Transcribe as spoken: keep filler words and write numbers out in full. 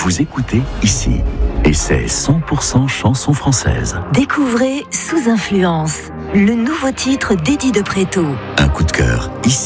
vous écoutez ici. Et c'est cent pour cent chanson française. Découvrez Sous Influence, le nouveau titre d'Eddie de Préto. Un coup de cœur ici.